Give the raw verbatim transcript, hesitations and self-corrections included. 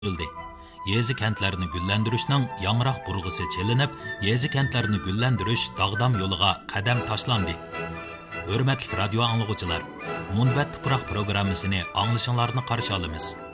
Öldü. Yezi kentlerini güllendirişning yangraq burg'isi chelinib, yezi kentlerini güllendirish dağdam yo'liga qadam tashlandi. Hurmatli radio anglovchilar, Munbat tuproq programmasini anglashinglarni qarshi olamiz.